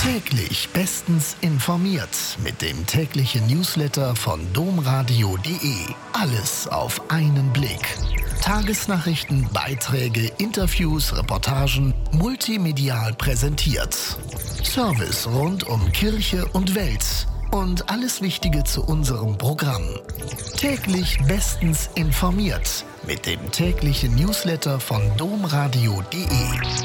Täglich bestens informiert mit dem täglichen Newsletter von domradio.de. Alles auf einen Blick. Tagesnachrichten, Beiträge, Interviews, Reportagen, multimedial präsentiert. Service rund um Kirche und Welt und alles Wichtige zu unserem Programm. Täglich bestens informiert mit dem täglichen Newsletter von domradio.de.